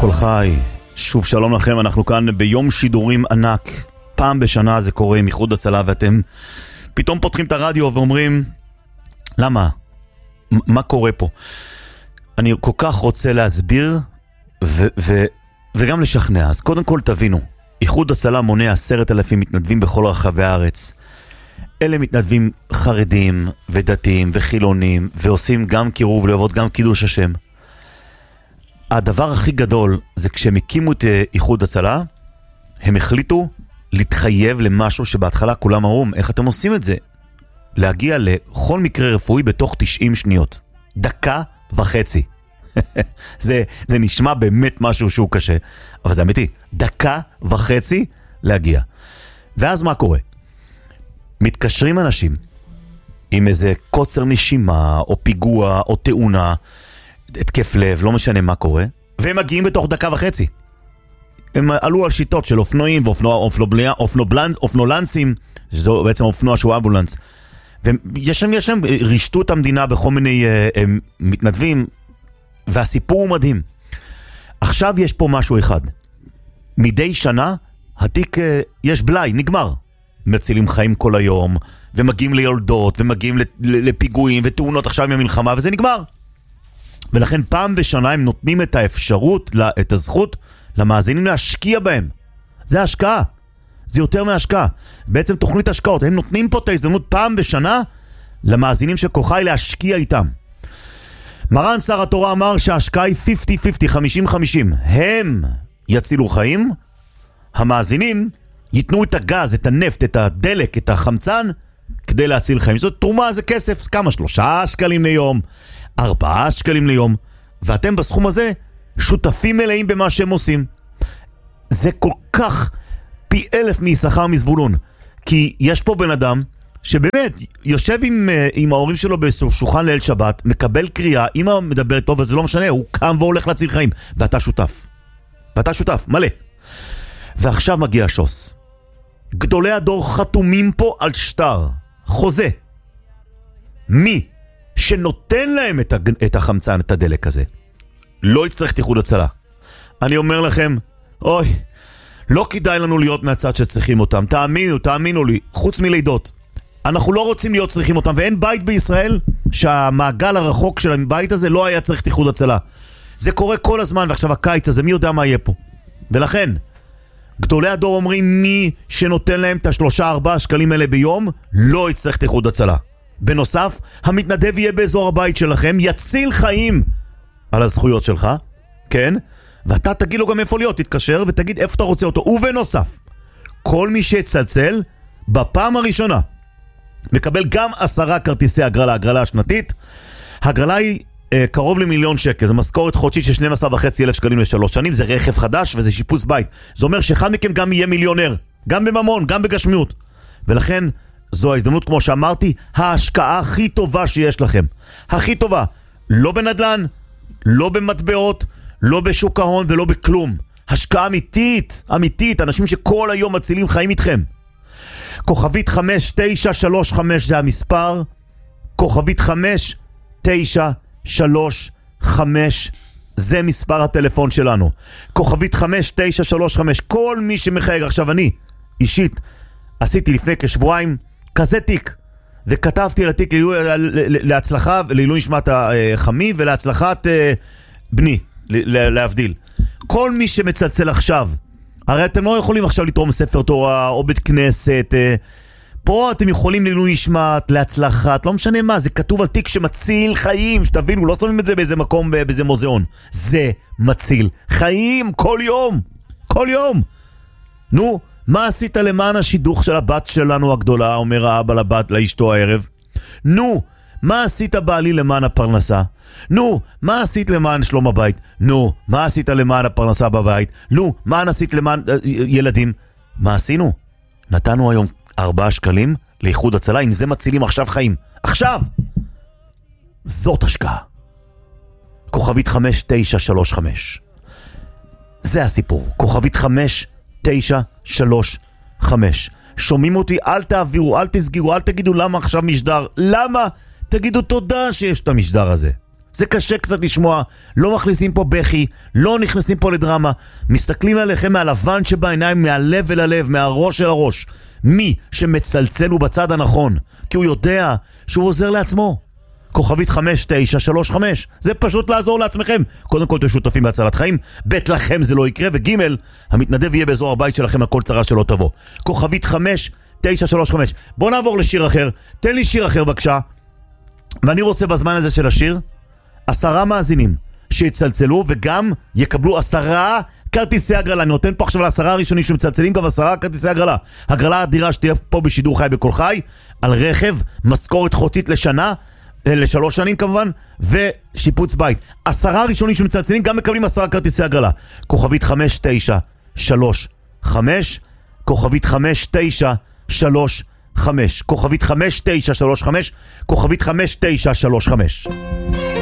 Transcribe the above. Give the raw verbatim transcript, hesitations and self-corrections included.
כל חי, שוב שלום לכם, אנחנו כאן ביום שידורים ענק. פעם בשנה זה קורה עם איחוד הצלה, ואתם פתאום פותחים את הרדיו ואומרים, למה? מה קורה פה? אני כל כך רוצה להסביר ו- ו- וגם לשכנע. אז קודם כל תבינו, איחוד הצלה מונה עשרת אלפים מתנדבים בכל רחבי הארץ. אלה מתנדבים חרדים ודתיים וחילונים, ועושים גם קירוב לבבות, גם קידוש השם. הדבר הכי גדול זה כשהם הקימו את איחוד הצלה, הם החליטו להתחייב למשהו שבהתחלה כולם אמרו, איך אתם עושים את זה? להגיע לכל מקרה רפואי בתוך תשעים שניות. דקה וחצי. זה, זה נשמע באמת משהו שהוא קשה, אבל זה אמיתי. דקה וחצי להגיע. ואז מה קורה? מתקשרים אנשים עם איזה קוצר נשימה, או פיגוע, או תאונה, התקף לב, לא משנה מה קורה, והם מגיעים בתוך דקה וחצי. הם עלו על שיטות של אופנועים ואופנולנסים, שזו בעצם אופנוע שהוא אמבולנס. ויש להם, יש להם, רשתו את המדינה בכל מיני uh, uh, מתנדבים, והסיפור הוא מדהים. עכשיו יש פה משהו אחד. מדי שנה, התיק, uh, יש בלי, נגמר. מצילים חיים כל היום, ומגיעים ליולדות, ומגיעים לפיגועים, ותאונות עכשיו מהמלחמה, וזה נגמר. ולכן פעם בשנה הם נותנים את האפשרות, את הזכות, למאזינים להשקיע בהם. זה השקעה. זה יותר מהשקעה. בעצם תוכנית השקעות. הם נותנים פה את ההזדמנות פעם בשנה, למאזינים של כוחי להשקיע איתם. מרן שר התורה אמר שההשקעה היא חמישים חמישים, חמישים חמישים. הם יצילו חיים, המאזינים ייתנו את הגז, את הנפט, את הדלק, את החמצן, כדי להציל חיים. זאת תרומה, זה כסף. כמה? שלושה שקלים ליום, ארבעה שקלים ליום. ואתם בסכום הזה שותפים מלאים במה שהם עושים. זה כל כך פי אלף משכר מזבולון. כי יש פה בן אדם שבאמת יושב עם, עם ההורים שלו בשולחן ליל שבת, מקבל קריאה, אמא מדברת טוב, וזה לא משנה, הוא קם והולך להציל חיים. ואתה שותף. ואתה שותף, מלא. ועכשיו מגיע השוס. גדולי הדור חתומים פה על שטר, חוזה. מי שנותן להם את, הג... את החמצן, את הדלק הזה, לא יצטרך איחוד הצלה. אני אומר לכם, אוי, לא כדאי לנו להיות מהצד שצריכים אותם. תאמינו, תאמינו לי, חוץ מלידות. אנחנו לא רוצים להיות צריכים אותם, ואין בית בישראל שהמעגל הרחוק של הבית הזה לא היה צריך איחוד הצלה. זה קורה כל הזמן, ועכשיו הקיץ הזה, מי יודע מה יהיה פה. ולכן, גדולי הדור אומרים, מי שנותן להם את השלושה ארבעה שקלים האלה ביום, לא יצטרך איחוד הצלה. בנוסף, המתנדב יהיה באזור הבית שלכם, יציל חיים על הזכויות שלך, כן? ואתה תגיד לו גם איפה להיות, תתקשר ותגיד איפה אתה רוצה אותו. ובנוסף, כל מי שיצלצל, בפעם הראשונה, מקבל גם עשרה כרטיסי הגרלה, הגרלה השנתית. הגרלה היא אה, קרוב למיליון שקל, זה משכורת חודשית של שנים עשר וחצי אלף שקלים לשלוש שנים, זה רכב חדש וזה שיפוץ בית. זה אומר שאחד מכם גם יהיה מיליונר, גם בממון, גם בגשמיות. ולכן, זו ההזדמנות, כמו שאמרתי, ההשקעה הכי טובה שיש לכם. הכי טובה. לא בנדלן, לא במטבעות, לא בשוק ההון ולא בכלום. השקעה אמיתית, אמיתית, אנשים שכל היום מצילים חיים איתכם. כוכבית חמש תשע שלוש חמש זה המספר. כוכבית חמש תשע שלוש חמש זה מספר הטלפון שלנו. כוכבית חמש תשע שלוש חמש. כל מי שמחייג עכשיו, אני אישית עשיתי לפני כשבועיים כזה תיק, וכתבתי על התיק להצלחה, לעילוי נשמת חמי ולהצלחת בני, להבדיל. כל מי שמצלצל עכשיו, הרי אתם לא יכולים עכשיו לתרום ספר תורה או בית כנסת, פה אתם יכולים לעילוי נשמת, להצלחת, לא משנה מה, זה כתוב על תיק שמציל חיים, שתבינו, לא שמים את זה באיזה מקום, באיזה מוזיאון. זה מציל חיים כל יום, כל יום. נו, מה עשית למען השידוך של הבת שלנו הגדולה, אומר האבא לבת, לאשתו הערב? נו, מה עשית בעלי למען הפרנסה? נו, מה עשית למען שלום הבית? נו, מה עשית למען הפרנסה בבית? נו, מה עשית למען uh, ילדים? מה עשינו? נתנו היום ארבעה שקלים לאיחוד הצלה, עם זה מצילים עכשיו חיים. עכשיו! זאת השקעה. כוכבית חמש תשע שלוש חמש. זה הסיפור. כוכבית חמש תשע שלוש חמש. שומעים אותי, אל תעבירו, אל תסגירו, אל תגידו למה עכשיו משדר. למה? תגידו תודה שיש את המשדר הזה. זה קשה קצת לשמוע, לא מכניסים פה בכי, לא נכנסים פה לדרמה, מסתכלים עליכם מהלבן שבעיניים, מהלב אל הלב, מהראש אל הראש. מי שמצלצל הוא בצד הנכון, כי הוא יודע שהוא עוזר לעצמו. כוכבית חמש תשע שלוש חמש, זה פשוט לעזור לעצמכם. קודם כל תשותפים בהצלת חיים, בית לכם זה לא יקרה, וג' המתנדב יהיה באזור הבית שלכם, הכל צרה שלא תבוא. כוכבית חמש תשע שלוש חמש. בוא נעבור לשיר אחר, תן לי שיר אחר בבקשה. ואני רוצה בזמן הזה של השיר עשרה מאזינים שיצלצלו וגם יקבלו עשרה כרטיסי הגרלה. אני נותן פה עכשיו לעשרה הראשונים שמצלצלים גם עשרה כרטיסי הגרלה. הגרלה אדירה שתהיה פה בשידור חי בכל חי, על רכב, משכורת חודשית לשנה, לשלוש שנים כמובן, ושיפוץ בית. עשרה ראשונים שמצלצלים גם מקבלים עשרה כרטיסי הגרלה. כוכבית חמש תשע שלוש חמש, כוכבית חמש תשע שלוש חמש, כוכבית חמש תשע שלוש חמש, כוכבית חמש תשע שלוש חמש.